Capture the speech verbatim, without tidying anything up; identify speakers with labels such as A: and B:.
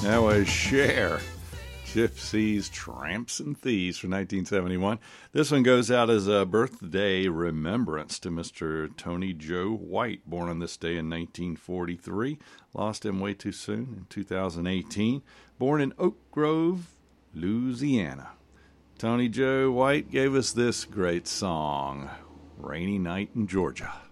A: That was Cher. Gypsies, Tramps, and Thieves from nineteen seventy-one. This one goes out as a birthday remembrance to Mister Tony Joe White, born on this day in nineteen forty-three. Lost him way too soon in two thousand eighteen. Born in Oak Grove, Louisiana. Tony Joe White gave us this great song, Rainy Night in Georgia.